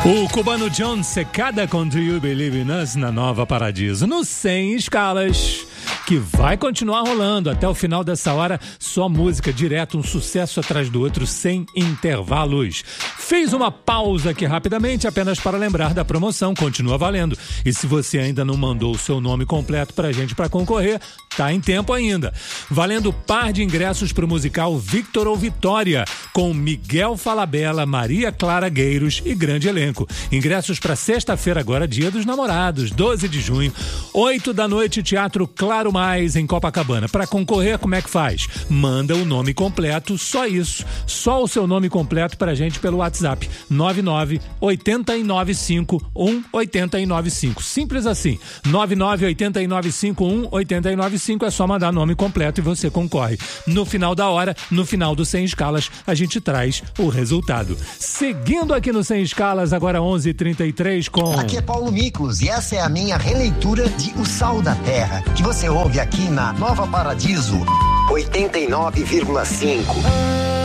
O cubano John Secada com Do You Believe in Us na Nova Paradiso, no 100 Escalas, que vai continuar rolando até o final dessa hora, só música direto, um sucesso atrás do outro, sem intervalos. Fiz uma pausa aqui rapidamente, apenas para lembrar da promoção, continua valendo. E se você ainda não mandou o seu nome completo pra gente para concorrer, tá em tempo ainda. Valendo par de ingressos pro musical Victor ou Vitória, com Miguel Falabella, Maria Clara Gueiros e grande elenco. Ingressos para sexta-feira agora, Dia dos Namorados, 12 de junho, 8 da noite, Teatro Claro Mais, em Copacabana. Para concorrer, como é que faz? Manda o nome completo, só isso. Só o seu nome completo pra gente pelo WhatsApp. 99-895-1895. Simples assim. 99-895-1895. É só mandar nome completo e você concorre. No final da hora, no final do 100 Escalas, a gente traz o resultado. Seguindo aqui no 100 Escalas, agora 11h33 com... Aqui é Paulo Miklos e essa é a minha releitura de O Sal da Terra, que você ouve aqui na Nova Paradiso 89,5.